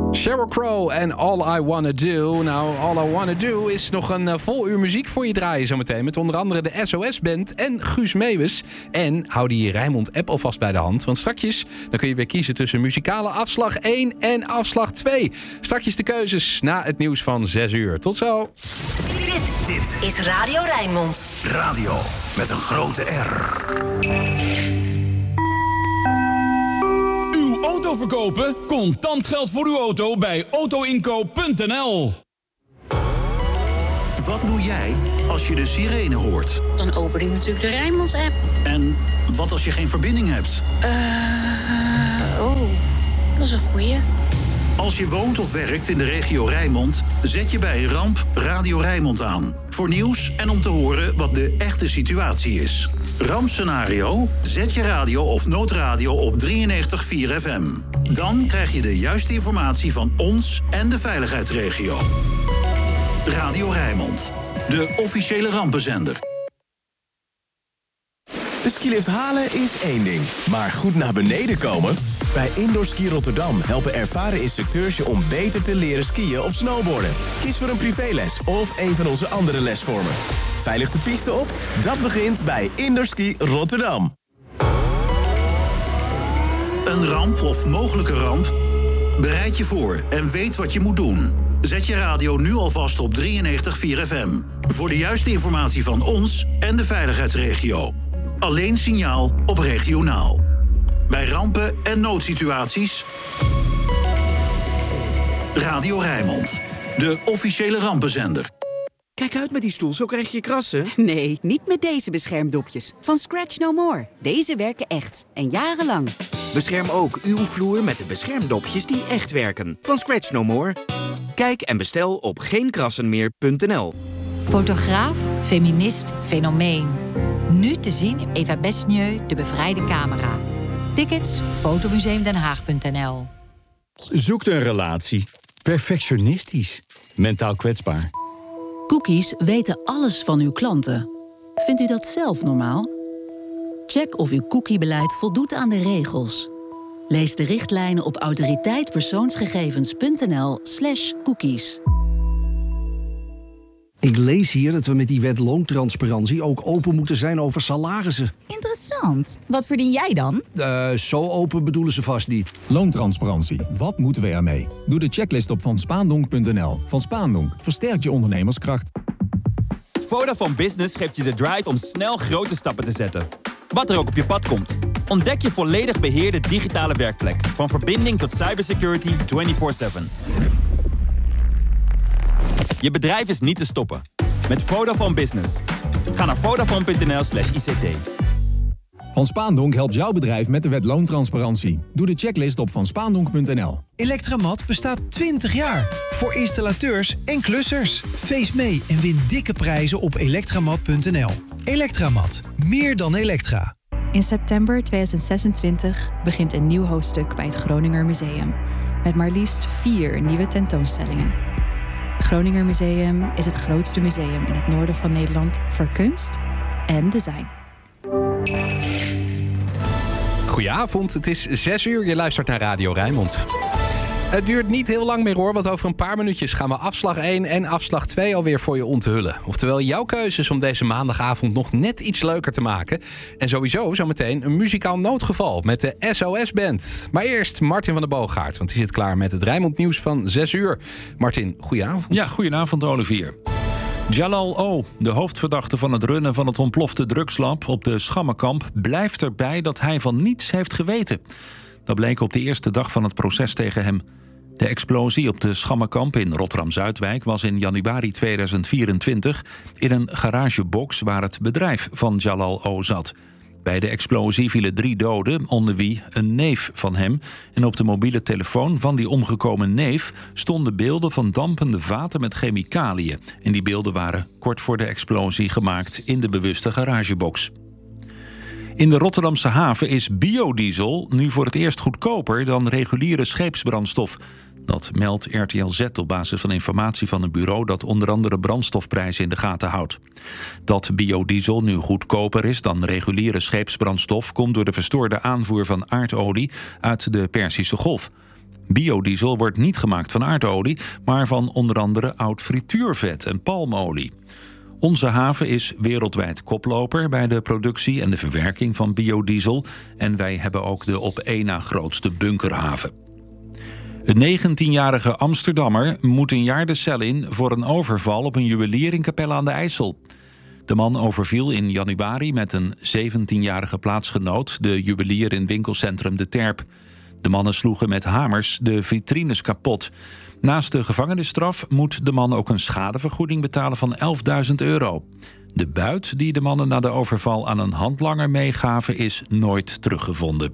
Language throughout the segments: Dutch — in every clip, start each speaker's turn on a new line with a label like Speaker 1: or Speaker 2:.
Speaker 1: Sheryl Crow en All I Wanna Do. Nou, All I Wanna Do is nog een vol uur muziek voor je draaien zometeen. Met onder andere de SOS-band en Guus Meeuwis. En hou die Rijnmond-app alvast bij de hand. Want straks dan kun je weer kiezen tussen muzikale afslag 1 en afslag 2. Straks de keuzes na het nieuws van 6 uur. Tot zo.
Speaker 2: Dit is Radio Rijnmond.
Speaker 3: Radio met een grote R.
Speaker 4: Auto verkopen? Contant geld voor uw auto bij autoinkoop.nl.
Speaker 3: Wat doe jij als je de sirene hoort?
Speaker 5: Dan open ik natuurlijk de Rijnmond-app.
Speaker 3: En wat als je geen verbinding hebt?
Speaker 5: Dat is een goeie.
Speaker 3: Als je woont of werkt in de regio Rijnmond, zet je bij een ramp Radio Rijnmond aan. Voor nieuws en om te horen wat de echte situatie is. Rampscenario? Zet je radio of noodradio op 93.4 FM. Dan krijg je de juiste informatie van ons en de veiligheidsregio. Radio Rijnmond, de officiële rampenzender.
Speaker 6: De skilift halen is één ding, maar goed naar beneden komen? Bij Indoor Ski Rotterdam helpen ervaren instructeurs je om beter te leren skiën of snowboarden. Kies voor een privéles of een van onze andere lesvormen. Veilig de piste op? Dat begint bij Indoor Ski Rotterdam.
Speaker 3: Een ramp of mogelijke ramp? Bereid je voor en weet wat je moet doen. Zet je radio nu alvast op 93.4 FM. Voor de juiste informatie van ons en de veiligheidsregio. Alleen signaal op regionaal. Bij rampen en noodsituaties. Radio Rijnmond, de officiële rampenzender.
Speaker 7: Kijk uit met die stoel, zo krijg je krassen.
Speaker 8: Nee, niet met deze beschermdopjes. Van Scratch No More. Deze werken echt. En jarenlang.
Speaker 7: Bescherm ook uw vloer met de beschermdopjes die echt werken. Van Scratch No More. Kijk en bestel op geenkrassenmeer.nl.
Speaker 9: Fotograaf, feminist, fenomeen. Nu te zien in Eva Besnieu, de bevrijde camera. Tickets, fotomuseumdenhaag.nl.
Speaker 10: Zoekt een relatie. Perfectionistisch. Mentaal kwetsbaar.
Speaker 11: Cookies weten alles van uw klanten. Vindt u dat zelf normaal? Check of uw cookiebeleid voldoet aan de regels. Lees de richtlijnen op autoriteitpersoonsgegevens.nl/cookies.
Speaker 12: Ik lees hier dat we met die wet loontransparantie ook open moeten zijn over salarissen.
Speaker 13: Interessant. Wat verdien jij dan?
Speaker 12: Zo open bedoelen ze vast niet.
Speaker 14: Loontransparantie. Wat moeten we ermee? Doe de checklist op vanspaandonk.nl. Van Spaandonk versterkt je ondernemerskracht.
Speaker 15: Vodafone Business geeft je de drive om snel grote stappen te zetten. Wat er ook op je pad komt. Ontdek je volledig beheerde digitale werkplek. Van verbinding tot cybersecurity 24/7. Je bedrijf is niet te stoppen. Met Vodafone Business. Ga naar vodafone.nl/ICT.
Speaker 14: Van Spaandonk helpt jouw bedrijf met de wet loontransparantie. Doe de checklist op vanspaandonk.nl.
Speaker 16: Electramat bestaat 20 jaar. Voor installateurs en klussers. Feest mee en win dikke prijzen op elektramat.nl. Electramat. Meer dan Elektra.
Speaker 17: In september 2026 begint een nieuw hoofdstuk bij het Groninger Museum. Met maar liefst 4 nieuwe tentoonstellingen. Het Groninger Museum is het grootste museum in het noorden van Nederland voor kunst en design.
Speaker 1: Goedenavond, het is 6 uur. Je luistert naar Radio Rijnmond. Het duurt niet heel lang meer hoor, want over een paar minuutjes gaan we afslag 1 en afslag 2 alweer voor je onthullen. Oftewel jouw keuzes om deze maandagavond nog net iets leuker te maken. En sowieso zometeen een muzikaal noodgeval met de SOS-band. Maar eerst Martin van der Boogaard, want die zit klaar met het Rijnmond nieuws van 6 uur. Martin, goedenavond.
Speaker 18: Ja, goedenavond Olivier. Jalal O., de hoofdverdachte van het runnen van het ontplofte drugslab op de Schammenkamp, blijft erbij dat hij van niets heeft geweten. Dat bleek op de eerste dag van het proces tegen hem. De explosie op de Schammenkamp in Rotterdam-Zuidwijk was in januari 2024 in een garagebox waar het bedrijf van Jalal O. zat. Bij de explosie vielen 3 doden, onder wie een neef van hem. En op de mobiele telefoon van die omgekomen neef stonden beelden van dampende vaten met chemicaliën. En die beelden waren kort voor de explosie gemaakt in de bewuste garagebox. In de Rotterdamse haven is biodiesel nu voor het eerst goedkoper dan reguliere scheepsbrandstof. Dat meldt RTL Z op basis van informatie van een bureau dat onder andere brandstofprijzen in de gaten houdt. Dat biodiesel nu goedkoper is dan reguliere scheepsbrandstof komt door de verstoorde aanvoer van aardolie uit de Perzische Golf. Biodiesel wordt niet gemaakt van aardolie, maar van onder andere oud frituurvet en palmolie. Onze haven is wereldwijd koploper bij de productie en de verwerking van biodiesel. En wij hebben ook de op één na grootste bunkerhaven. Een 19-jarige Amsterdammer moet een jaar de cel in voor een overval op een juwelier in Capelle aan de IJssel. De man overviel in januari met een 17-jarige plaatsgenoot de juwelier in winkelcentrum De Terp. De mannen sloegen met hamers de vitrines kapot. Naast de gevangenisstraf moet de man ook een schadevergoeding betalen van €11.000. De buit die de mannen na de overval aan een handlanger meegaven is nooit teruggevonden.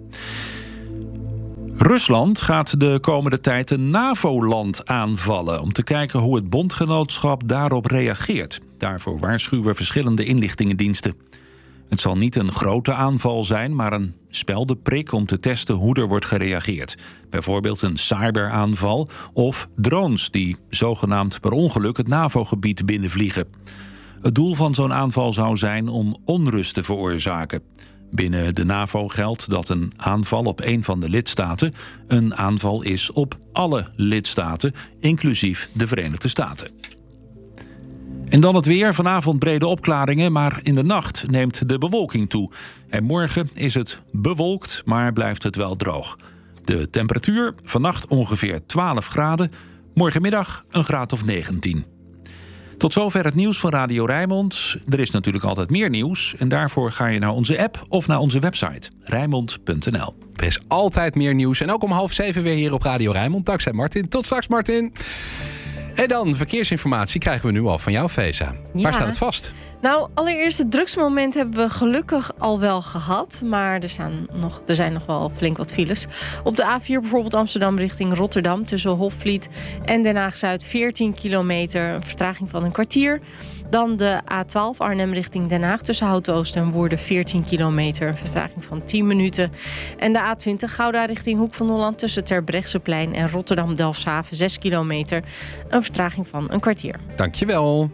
Speaker 18: Rusland gaat de komende tijd een NAVO-land aanvallen om te kijken hoe het bondgenootschap daarop reageert. Daarvoor waarschuwen verschillende inlichtingendiensten. Het zal niet een grote aanval zijn, maar een speldeprik om te testen hoe er wordt gereageerd. Bijvoorbeeld een cyberaanval of drones die zogenaamd per ongeluk het NAVO-gebied binnenvliegen. Het doel van zo'n aanval zou zijn om onrust te veroorzaken. Binnen de NAVO geldt dat een aanval op een van de lidstaten een aanval is op alle lidstaten, inclusief de Verenigde Staten. En dan het weer. Vanavond brede opklaringen, maar in de nacht neemt de bewolking toe. En morgen is het bewolkt, maar blijft het wel droog. De temperatuur vannacht ongeveer 12 graden. Morgenmiddag een graad of 19. Tot zover het nieuws van Radio Rijnmond. Er is natuurlijk altijd meer nieuws. En daarvoor ga je naar onze app of naar onze website. Rijnmond.nl.
Speaker 1: Er is altijd meer nieuws. En ook om 6:30 weer hier op Radio Rijnmond. Dankzij Martin. Tot straks, Martin. En dan verkeersinformatie krijgen we nu al van jou, Feza.
Speaker 19: Ja.
Speaker 1: Waar staat het vast?
Speaker 19: Nou, allereerst het drugsmoment hebben we gelukkig al wel gehad. Maar er zijn nog wel flink wat files. Op de A4 bijvoorbeeld Amsterdam richting Rotterdam. Tussen Hofvliet en Den Haag-Zuid 14 kilometer. Een vertraging van een kwartier. Dan de A12 Arnhem richting Den Haag. Tussen Houten-Oost en Woerden 14 kilometer. Een vertraging van 10 minuten. En de A20 Gouda richting Hoek van Holland. Tussen Terbrechtseplein en Rotterdam-Delfshaven 6 kilometer. Een vertraging van een kwartier.
Speaker 1: Dankjewel.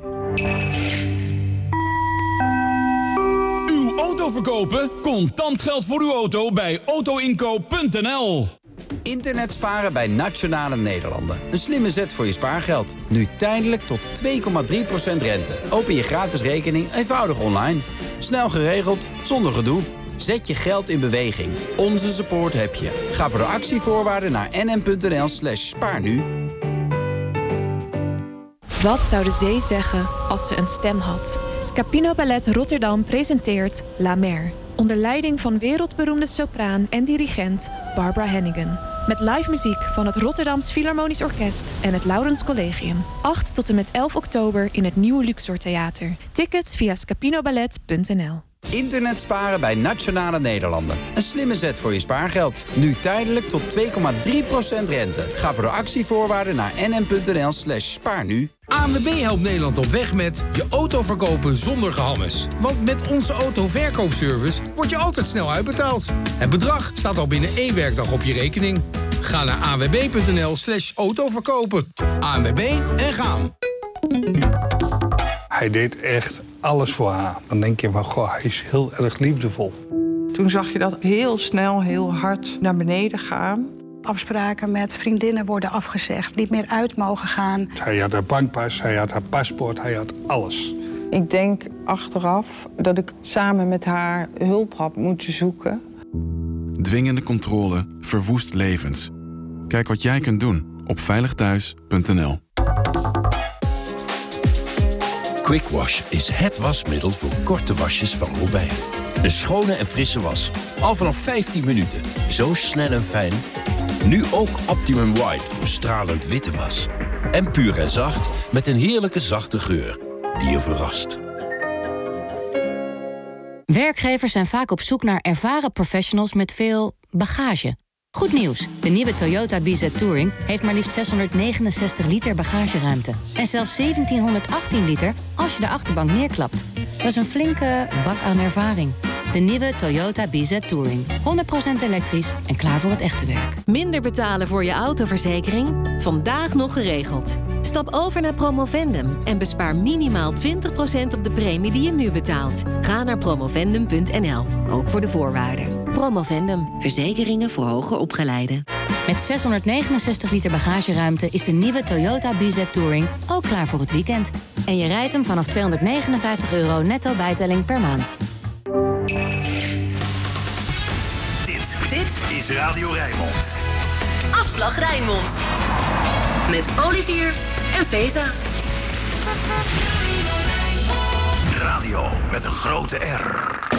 Speaker 4: Uw auto verkopen? Contant geld voor uw auto bij autoinkoop.nl.
Speaker 20: Internet sparen bij Nationale Nederlanden. Een slimme zet voor je spaargeld. Nu tijdelijk tot 2,3% rente. Open je gratis rekening eenvoudig online. Snel geregeld, zonder gedoe. Zet je geld in beweging. Onze support heb je. Ga voor de actievoorwaarden naar nm.nl/spaarnu.
Speaker 17: Wat zou de zee zeggen als ze een stem had? Scapino Ballet Rotterdam presenteert La Mer. Onder leiding van wereldberoemde sopraan en dirigent Barbara Hannigan. Met live muziek van het Rotterdams Philharmonisch Orkest en het Laurens Collegium. 8 tot en met 11 oktober in het Nieuwe Luxor Theater. Tickets via scapinoballet.nl.
Speaker 20: Internet sparen bij Nationale Nederlanden. Een slimme zet voor je spaargeld. Nu tijdelijk tot 2,3% rente. Ga voor de actievoorwaarden naar nm.nl/spaarnu.
Speaker 21: ANWB helpt Nederland op weg met je auto verkopen zonder gehammes. Want met onze autoverkoopservice word je altijd snel uitbetaald. Het bedrag staat al binnen 1 werkdag op je rekening. Ga naar anwb.nl/autoverkopen. ANWB en gaan.
Speaker 22: Hij deed echt alles voor haar. Dan denk je van, goh, hij is heel erg liefdevol.
Speaker 23: Toen zag je dat heel snel, heel hard naar beneden gaan.
Speaker 24: Afspraken met vriendinnen worden afgezegd, niet meer uit mogen gaan.
Speaker 22: Hij had haar bankpas, hij had haar paspoort, hij had alles.
Speaker 23: Ik denk achteraf dat ik samen met haar hulp had moeten zoeken.
Speaker 25: Dwingende controle verwoest levens. Kijk wat jij kunt doen op veiligthuis.nl.
Speaker 26: Quick Wash is het wasmiddel voor korte wasjes van Robijn. Een schone en frisse was. Al vanaf 15 minuten. Zo snel en fijn. Nu ook Optimum White voor stralend witte was. En puur en zacht met een heerlijke zachte geur die je verrast.
Speaker 9: Werkgevers zijn vaak op zoek naar ervaren professionals met veel bagage. Goed nieuws, de nieuwe Toyota BZ Touring heeft maar liefst 669 liter bagageruimte. En zelfs 1718 liter als je de achterbank neerklapt. Dat is een flinke bak aan ervaring. De nieuwe Toyota BZ Touring. 100% elektrisch en klaar voor het echte werk.
Speaker 2: Minder betalen voor je autoverzekering? Vandaag nog geregeld. Stap over naar Promovendum en bespaar minimaal 20% op de premie die je nu betaalt. Ga naar promovendum.nl, ook voor de voorwaarden. Promovendum. Verzekeringen voor hoger opgeleiden.
Speaker 9: Met 669 liter bagageruimte is de nieuwe Toyota BZ Touring ook klaar voor het weekend. En je rijdt hem vanaf €259 netto bijtelling per maand.
Speaker 3: Dit is Radio Rijnmond.
Speaker 2: Afslag Rijnmond. Met Olivier en Feza.
Speaker 3: Radio met een grote R.